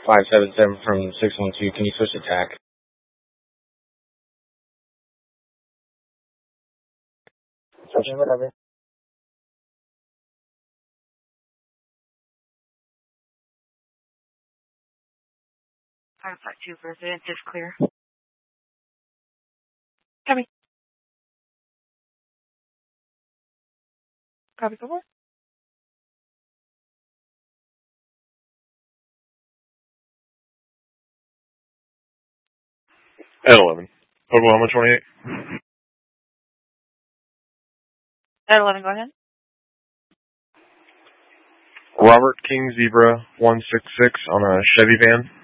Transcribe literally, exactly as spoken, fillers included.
five seven seven from six one two. Can you switch to T A C? Okay, whatever. five five two resident is clear. Copy. Copy for what? At eleven. Oklahoma twenty-eight. At eleven, go ahead. Robert King Zebra one six six on a Chevy van.